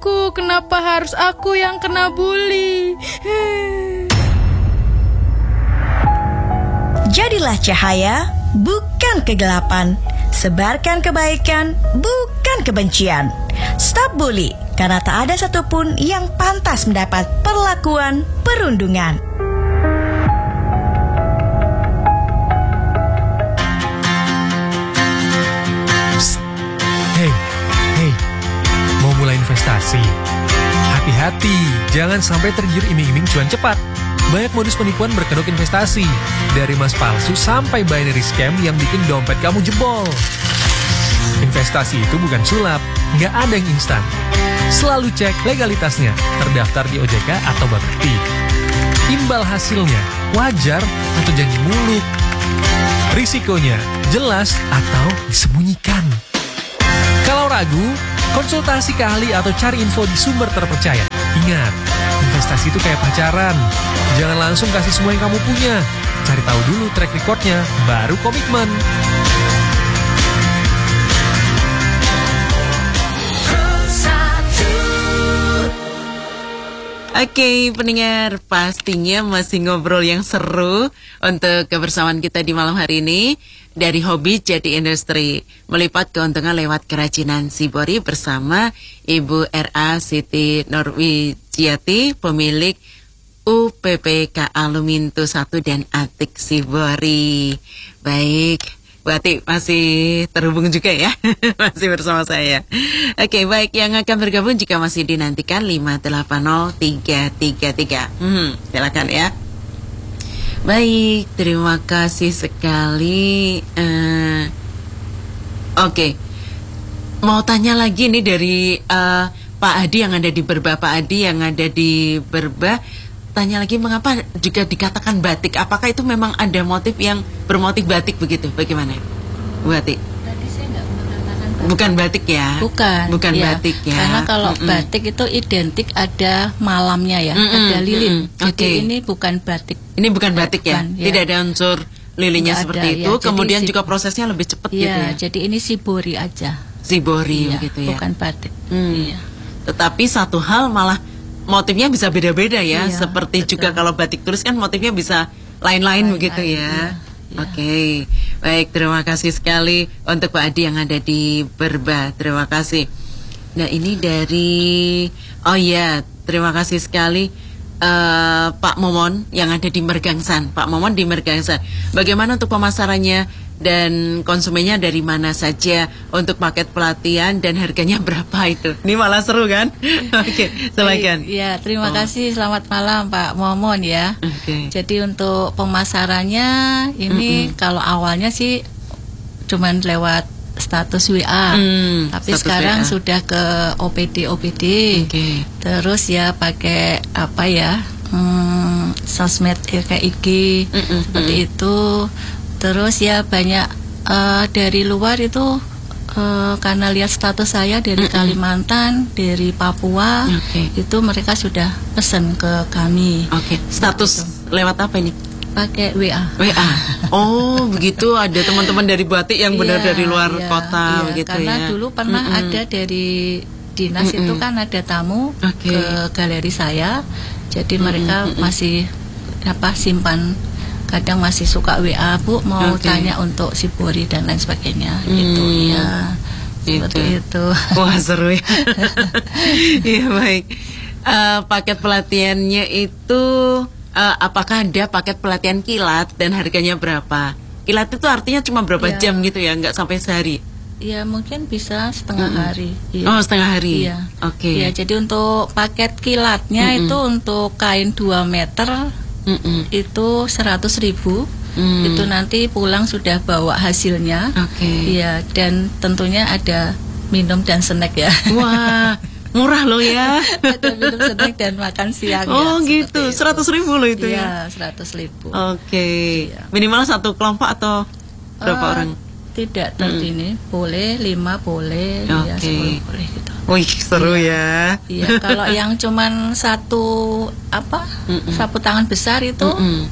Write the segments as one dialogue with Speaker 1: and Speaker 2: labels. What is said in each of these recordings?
Speaker 1: aku? Kenapa harus aku yang kena bully?
Speaker 2: Jadilah cahaya, bukan kegelapan. Sebarkan kebaikan, bukan kebencian. Stop bully, karena tak ada satupun yang pantas mendapat perlakuan perundungan.
Speaker 3: Hei, mau mulai investasi? Hati-hati, jangan sampai tergiur iming-iming cuan cepat. Banyak modus penipuan berkedok investasi, dari emas palsu sampai binary scam yang bikin dompet kamu jebol. Investasi itu bukan sulap, nggak ada yang instan. Selalu cek legalitasnya, terdaftar di OJK atau Bapepti. Imbal hasilnya, wajar atau janji muluk. Risikonya, jelas atau disembunyikan. Kalau ragu, konsultasi ke ahli atau cari info di sumber terpercaya. Ingat, investasi itu kayak pacaran. Jangan langsung kasih semua yang kamu punya. Cari tahu dulu track recordnya, baru komitmen.
Speaker 4: Oke, pendengar, pastinya masih ngobrol yang seru untuk kebersamaan kita di malam hari ini. Dari hobi jadi industri, melipat keuntungan lewat kerajinan Shibori bersama Ibu R.A. Siti Norwijati, pemilik UPPK Alumintu 1 dan Atik Shibori. Baik, Bu Atik masih terhubung juga ya, masih bersama saya. Oke, baik, yang akan bergabung jika masih dinantikan 580-333. Silakan ya. Baik, terima kasih sekali. Oke, mau tanya lagi nih dari Pak Adi yang ada di Berba. Pak Adi yang ada di Berba, tanya lagi, mengapa juga dikatakan batik? Apakah itu memang ada motif yang bermotif batik begitu? Bagaimana, Bu Ati?
Speaker 5: Tadi saya nggak mengatakan batik.
Speaker 4: Bukan batik ya? Bukan
Speaker 5: ya.
Speaker 4: batik ya.
Speaker 5: Karena kalau batik itu identik ada malamnya ya, ada lilin. Jadi ini bukan batik.
Speaker 4: Ini bukan batik ya?
Speaker 5: Bukan, ya.
Speaker 4: Tidak ada unsur lilinnya
Speaker 5: Nggak
Speaker 4: seperti
Speaker 5: ada,
Speaker 4: itu.
Speaker 5: ya.
Speaker 4: Kemudian
Speaker 5: Jadi
Speaker 4: juga prosesnya lebih cepat gitu ya?
Speaker 5: Jadi ini Shibori aja.
Speaker 4: Shibori
Speaker 5: Iya,
Speaker 4: begitu ya?
Speaker 5: bukan batik. Iya.
Speaker 4: Tetapi satu hal malah motifnya bisa beda-beda ya.
Speaker 5: Iya,
Speaker 4: Seperti
Speaker 5: betul.
Speaker 4: juga kalau batik tulis kan motifnya bisa lain-lain begitu ya?
Speaker 5: Iya, iya.
Speaker 4: Oke, baik, terima kasih sekali untuk Pak Adi yang ada di Berba. Terima kasih. Nah, ini dari, oh ya, terima kasih sekali Pak Momon yang ada di Mergangsan. Pak Momon di Mergangsan. Bagaimana untuk pemasarannya dan konsumennya dari mana saja untuk paket pelatihan dan harganya berapa itu? Ini malah seru kan? Oke, silakan.
Speaker 5: Ya, terima kasih. Selamat malam Pak Momon ya.
Speaker 4: Oke.
Speaker 5: Jadi untuk pemasarannya ini kalau awalnya sih cuman lewat status WA, tapi
Speaker 4: status
Speaker 5: sekarang
Speaker 4: WA.
Speaker 5: sudah ke OPD.
Speaker 4: Oke.
Speaker 5: Terus ya pakai apa ya, sosmed ya, kayak IG seperti itu. Terus ya banyak dari luar itu karena lihat status saya dari Kalimantan, dari Papua, itu mereka sudah pesan ke kami.
Speaker 4: Oke. Status lewat apa ini?
Speaker 5: Pakai WA.
Speaker 4: WA. Oh, begitu. Ada teman-teman dari Batik yang benar
Speaker 5: Iya,
Speaker 4: dari luar
Speaker 5: iya,
Speaker 4: kota
Speaker 5: iya,
Speaker 4: begitu
Speaker 5: karena
Speaker 4: ya.
Speaker 5: dulu pernah ada dari dinas itu kan ada tamu ke galeri saya. Jadi mereka masih simpan, kadang masih suka WA, Bu mau tanya untuk Shibori dan lain sebagainya gitu ya. Seperti itu.
Speaker 4: Wah, seru ya. Iya, baik. Paket pelatihannya itu apakah ada paket pelatihan kilat dan harganya berapa? Kilat itu artinya cuma berapa jam gitu ya, nggak sampai sehari?
Speaker 5: Ya mungkin bisa setengah hari. Ya.
Speaker 4: Oh, setengah hari.
Speaker 5: Iya.
Speaker 4: Oke.
Speaker 5: Ya, jadi untuk paket kilatnya itu untuk kain 2 meter itu 100.000. Itu nanti pulang sudah bawa hasilnya. Iya, dan tentunya ada minum dan snack ya.
Speaker 4: Wah, murah loh ya.
Speaker 5: Ada minum snack dan makan siang.
Speaker 4: Oh
Speaker 5: ya,
Speaker 4: gitu, 100.000 loh itu
Speaker 5: ya.
Speaker 4: ya.
Speaker 5: 100.000.
Speaker 4: Oke.
Speaker 5: Iya.
Speaker 4: Minimal satu kelompok atau berapa orang?
Speaker 5: Tidak terdini, boleh 5 boleh, ya 10 boleh gitu.
Speaker 4: Wih, seru ya.
Speaker 5: Iya, kalau yang cuman satu sapu tangan besar itu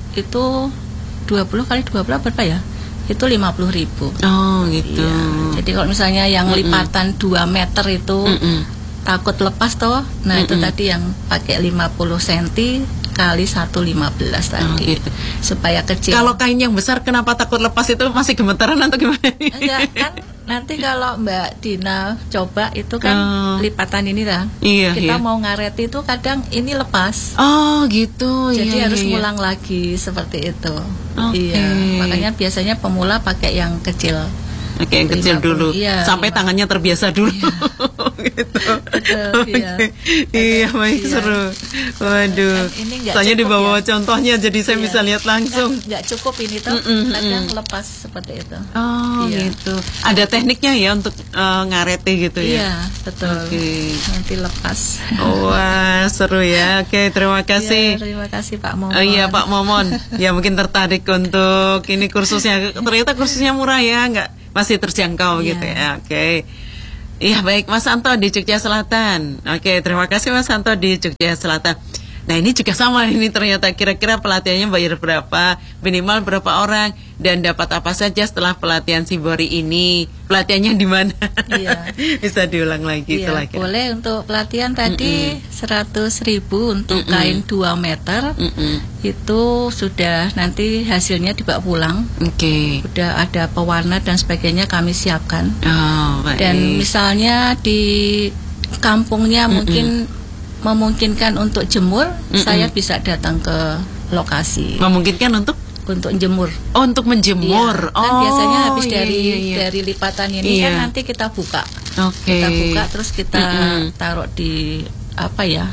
Speaker 5: 20 kali 12 berapa ya? Itu 50.000.
Speaker 4: Oh gitu.
Speaker 5: Iya. Jadi kalau misalnya yang lipatan 2 meter itu takut lepas toh. Nah, itu tadi yang pakai 50 cm kali 1,15 tadi.
Speaker 4: gitu.
Speaker 5: Supaya kecil.
Speaker 4: Kalau kain yang besar kenapa takut lepas itu masih gemetaran atau gimana?
Speaker 5: Enggak, kan nanti kalau Mbak Dina coba itu kan lipatan ini lah.
Speaker 4: Iya,
Speaker 5: kita
Speaker 4: iya.
Speaker 5: mau ngaret itu kadang ini lepas.
Speaker 4: Oh gitu.
Speaker 5: Jadi
Speaker 4: iya,
Speaker 5: harus
Speaker 4: iya.
Speaker 5: ngulang lagi seperti itu.
Speaker 4: Oke.
Speaker 5: Iya, makanya biasanya pemula pakai yang kecil.
Speaker 4: Oke, yang kecil
Speaker 5: 50,
Speaker 4: dulu.
Speaker 5: iya,
Speaker 4: Sampai
Speaker 5: 50.
Speaker 4: tangannya terbiasa dulu. Gitu.
Speaker 5: Betul, iya.
Speaker 4: Oke. Iya, baik,
Speaker 5: Iya.
Speaker 4: seru. Waduh.
Speaker 5: Kan ini nggak
Speaker 4: Soalnya
Speaker 5: cukup
Speaker 4: dibawa
Speaker 5: ya.
Speaker 4: contohnya jadi saya
Speaker 5: Iya.
Speaker 4: bisa lihat langsung.
Speaker 5: Kan nggak cukup ini tuh, kadang lepas seperti itu.
Speaker 4: Oh,
Speaker 5: Iya.
Speaker 4: gitu. Ada tekniknya ya untuk ngareti gitu ya.
Speaker 5: Iya, betul.
Speaker 4: Oke.
Speaker 5: Nanti lepas.
Speaker 4: Wah, seru ya. Oke, terima
Speaker 5: Iya,
Speaker 4: kasih.
Speaker 5: terima kasih Pak Momon.
Speaker 4: Oh iya Pak Momon, ya mungkin tertarik untuk ini kursusnya. Ternyata kursusnya murah ya, nggak masih terjangkau
Speaker 5: Iya.
Speaker 4: gitu ya. Oke. Iya baik, Mas Santo di Jogja Selatan. Oke, terima kasih Mas Santo di Jogja Selatan. Nah ini juga sama ini ternyata kira-kira pelatihannya bayar berapa, minimal berapa orang, dan dapat apa saja setelah pelatihan Simbori ini. Pelatihannya di mana?
Speaker 5: Iya.
Speaker 4: Bisa diulang lagi
Speaker 5: Iya,
Speaker 4: setelah kira.
Speaker 5: boleh untuk pelatihan tadi 100.000 untuk kain 2 meter. Itu sudah nanti hasilnya dibawa pulang.
Speaker 4: Oke.
Speaker 5: Udah ada pewarna dan sebagainya kami siapkan.
Speaker 4: Oh, baik.
Speaker 5: Dan misalnya di kampungnya mungkin memungkinkan untuk jemur, saya bisa datang ke lokasi
Speaker 4: Memungkinkan untuk
Speaker 5: jemur.
Speaker 4: Oh, untuk menjemur.
Speaker 5: Iya, kan biasanya habis
Speaker 4: iya,
Speaker 5: dari
Speaker 4: iya, iya.
Speaker 5: dari lipatan ini
Speaker 4: Iya.
Speaker 5: kan nanti kita buka.
Speaker 4: Oke.
Speaker 5: Kita buka terus kita taruh di apa ya?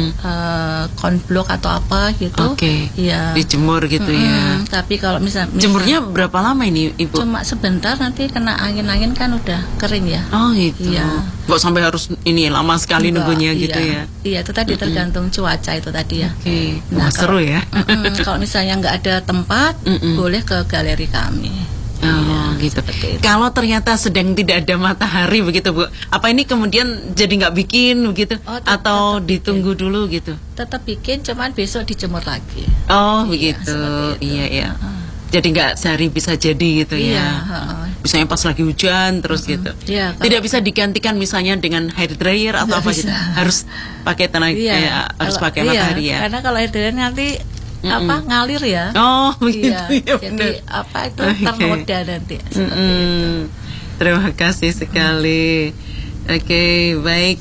Speaker 5: Konblok atau apa gitu.
Speaker 4: Oke.
Speaker 5: Iya.
Speaker 4: Dijemur gitu ya.
Speaker 5: Tapi kalau misalnya
Speaker 4: Jemurnya berapa lama ini, Ibu?
Speaker 5: cuma sebentar, nanti kena angin-angin kan udah kering ya.
Speaker 4: Oh, gitu.
Speaker 5: Iya.
Speaker 4: Nggak sampai harus ini lama sekali
Speaker 5: Enggak,
Speaker 4: nunggunya gitu
Speaker 5: iya.
Speaker 4: ya.
Speaker 5: Iya, itu tadi tergantung cuaca itu tadi ya.
Speaker 4: Oke.
Speaker 5: Nah,
Speaker 4: Wah, seru ya.
Speaker 5: Kalau misalnya nggak ada tempat, boleh ke galeri kami.
Speaker 4: Oh, gitu.
Speaker 5: seperti itu.
Speaker 4: Kalau ternyata sedang tidak ada matahari begitu, Bu. Apa ini kemudian jadi nggak bikin begitu
Speaker 5: Oh,
Speaker 4: atau
Speaker 5: tetap
Speaker 4: ditunggu dulu gitu?
Speaker 5: Tetap bikin, cuman besok dijemur lagi.
Speaker 4: Oh,
Speaker 5: Iya,
Speaker 4: begitu.
Speaker 5: seperti itu.
Speaker 4: Iya, iya. Jadi nggak sehari bisa jadi gitu
Speaker 5: Iya,
Speaker 4: ya. Misalnya pas lagi hujan terus gitu.
Speaker 5: Iya, kalau-
Speaker 4: Tidak bisa digantikan misalnya dengan hair dryer atau
Speaker 5: Nggak
Speaker 4: apa gitu.
Speaker 5: bisa.
Speaker 4: Harus pakai tenaga harus
Speaker 5: kalau-
Speaker 4: pakai matahari ya.
Speaker 5: Karena kalau hidrogen nanti ngalir ya.
Speaker 4: Oh, begitu
Speaker 5: Iya,
Speaker 4: ya.
Speaker 5: jadi
Speaker 4: benar.
Speaker 5: apa itu
Speaker 4: Oke.
Speaker 5: ternoda nanti seperti itu.
Speaker 4: Terima kasih sekali. Oke, baik.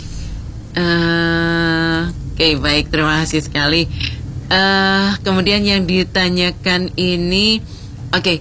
Speaker 4: Oke, baik. Terima kasih sekali. Kemudian yang ditanyakan ini, oke.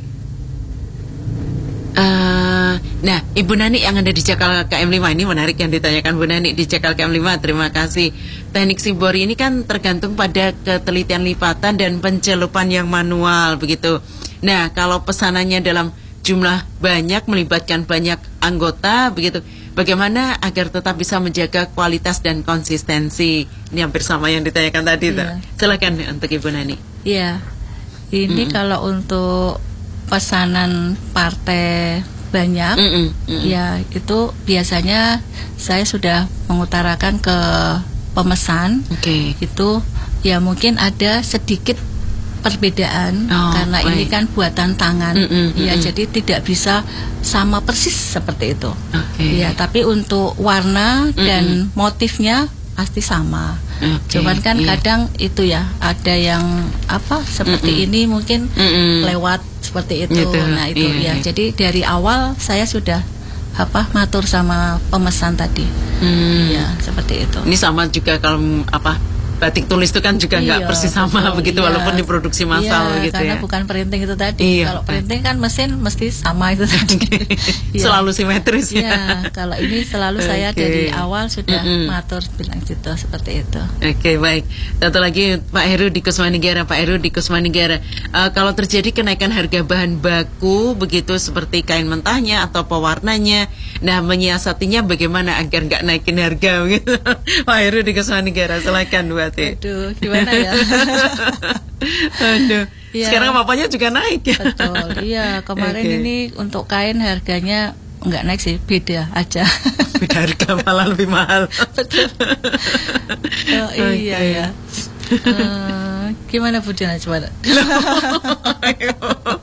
Speaker 4: Nah, Ibu Nani yang ada di Cakal KM5 ini menarik yang ditanyakan Bu Nani di Cakal KM5. Terima kasih. Teknik Simbori ini kan tergantung pada ketelitian lipatan dan pencelupan yang manual begitu. Nah, kalau pesanannya dalam jumlah banyak melibatkan banyak anggota begitu, bagaimana agar tetap bisa menjaga kualitas dan konsistensi? Ini hampir sama yang ditanyakan tadi.
Speaker 5: Iya.
Speaker 4: Silakan untuk Ibu Nani.
Speaker 5: Iya. Ini kalau untuk pesanan partai banyak, ya itu biasanya saya sudah mengutarakan ke pemesan.
Speaker 4: Oke.
Speaker 5: Itu ya mungkin ada sedikit perbedaan
Speaker 4: Oh,
Speaker 5: karena
Speaker 4: baik.
Speaker 5: ini kan buatan tangan. Ya, jadi tidak bisa sama persis seperti itu.
Speaker 4: Oke.
Speaker 5: Ya, tapi untuk warna dan motifnya pasti sama.
Speaker 4: Oke,
Speaker 5: Cuman kan
Speaker 4: iya.
Speaker 5: kadang itu ya ada yang apa seperti ini mungkin lewat seperti itu.
Speaker 4: Gitu,
Speaker 5: Nah, itu
Speaker 4: iya,
Speaker 5: ya.
Speaker 4: iya.
Speaker 5: Jadi dari awal saya sudah matur sama pemesan tadi. Ya, seperti itu.
Speaker 4: Ini sama juga kalau batik tulis itu kan juga nggak
Speaker 5: Iya,
Speaker 4: persis sama
Speaker 5: betul,
Speaker 4: begitu
Speaker 5: iya.
Speaker 4: walaupun diproduksi massal
Speaker 5: Iya,
Speaker 4: gitu
Speaker 5: karena
Speaker 4: ya.
Speaker 5: bukan printing itu tadi.
Speaker 4: Iya.
Speaker 5: Kalau printing kan mesin mesti sama itu tadi. Iya.
Speaker 4: Selalu simetris ya.
Speaker 5: Iya, kalau ini selalu saya
Speaker 4: Oke.
Speaker 5: dari awal sudah matur bilang gitu seperti itu.
Speaker 4: Oke, baik. Satu lagi Pak Heru di Kusmanegara. Pak Heru di Kusmanegara. Kalau terjadi kenaikan harga bahan baku begitu seperti kain mentahnya atau pewarnanya, nah menyiasatinya bagaimana agar nggak naikin harga begitu? Pak Heru di Kusmanegara, silakan Bu Ati.
Speaker 5: Aduh, gimana ya?
Speaker 4: Aduh.
Speaker 5: Iya.
Speaker 4: Sekarang bapaknya juga naik ya.
Speaker 5: Betul, iya. Kemarin
Speaker 4: Oke.
Speaker 5: ini untuk kain harganya nggak naik sih, beda aja.
Speaker 4: Beda harga malah lebih mahal.
Speaker 5: Betul. Oh, iya
Speaker 4: Oke.
Speaker 5: ya. Gimana Bu Diana coba?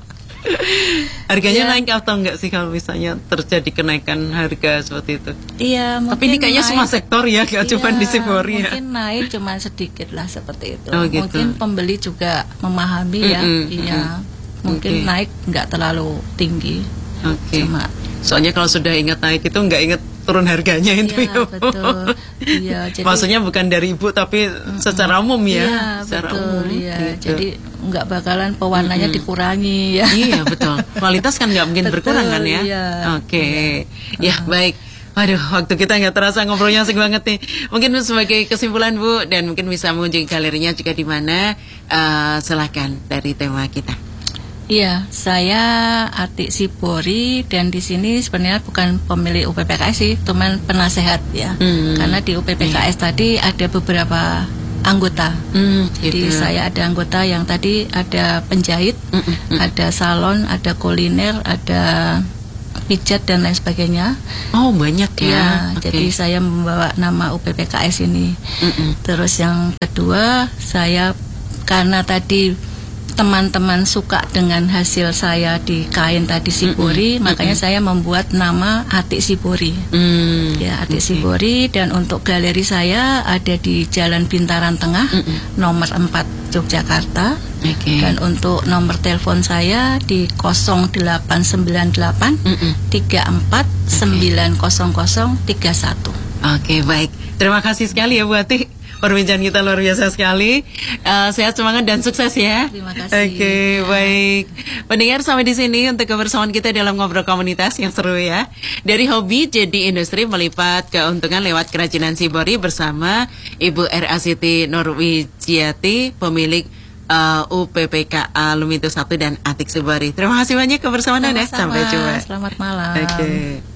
Speaker 4: Harganya
Speaker 5: Iya.
Speaker 4: naik atau enggak sih kalau misalnya terjadi kenaikan harga seperti itu?
Speaker 5: Iya,
Speaker 4: Tapi ini kayaknya semua sektor ya, nggak cuma di
Speaker 5: Iya,
Speaker 4: Sibori ya.
Speaker 5: mungkin naik cuma sedikit lah seperti itu.
Speaker 4: Oh, gitu.
Speaker 5: Mungkin pembeli juga memahami ya, iya. Mungkin
Speaker 4: Oke.
Speaker 5: naik nggak terlalu tinggi.
Speaker 4: Oke.
Speaker 5: Cuma
Speaker 4: Soalnya kalau sudah ingat naik itu nggak ingat turun harganya itu
Speaker 5: iya,
Speaker 4: ya.
Speaker 5: betul. Iya, jadi
Speaker 4: Maksudnya bukan dari Ibu tapi secara umum ya.
Speaker 5: iya,
Speaker 4: Secara
Speaker 5: betul,
Speaker 4: umum.
Speaker 5: iya.
Speaker 4: Gitu.
Speaker 5: Jadi nggak bakalan pewarnanya dikurangi ya.
Speaker 4: Iya betul. Kualitas kan nggak mungkin
Speaker 5: Betul,
Speaker 4: berkurang kan ya.
Speaker 5: iya.
Speaker 4: Oke. Ya baik. Waduh, waktu kita nggak terasa ngobrolnya asik banget nih. Mungkin sebagai kesimpulan Bu, dan mungkin bisa mengunjungi galerinya juga di mana. Silahkan dari tema kita.
Speaker 5: Iya, saya Atik Sibori dan di sini sebenarnya bukan pemilik UPPKS sih, cuman penasehat ya. Karena di UPPKS tadi ada beberapa anggota. Jadi
Speaker 4: Gitu.
Speaker 5: saya ada anggota yang tadi ada penjahit, ada salon, ada kuliner, ada pijat dan lain sebagainya.
Speaker 4: Oh banyak ya.
Speaker 5: Ya,
Speaker 4: Oke.
Speaker 5: jadi saya membawa nama UPPKS ini. Terus yang kedua, saya karena tadi teman-teman suka dengan hasil saya di kain tadi Sibori, makanya saya membuat nama Atik Sibori. Ya, Atik Sibori, dan untuk galeri saya ada di Jalan Bintaran Tengah, nomor 4 Yogyakarta.
Speaker 4: Oke.
Speaker 5: Dan untuk nomor telepon saya di 0898 34 90031.
Speaker 4: Oke, baik. Terima kasih sekali ya Bu Atik. Perbincangan kita luar biasa sekali. Sehat, semangat dan sukses ya.
Speaker 5: Terima kasih.
Speaker 4: Oke, baik. Pendengar, sampai di sini untuk kebersamaan kita dalam ngobrol komunitas yang seru ya. Dari hobi jadi industri, melipat keuntungan lewat kerajinan Sibori bersama Ibu R.A. Siti Nurwijiati, pemilik UPPKA Lumintu 1 dan Atik Sibori. Terima kasih banyak kebersamaan Anda.
Speaker 5: Sama-sama.
Speaker 4: Sampai jumpa.
Speaker 5: Selamat malam.
Speaker 4: Oke.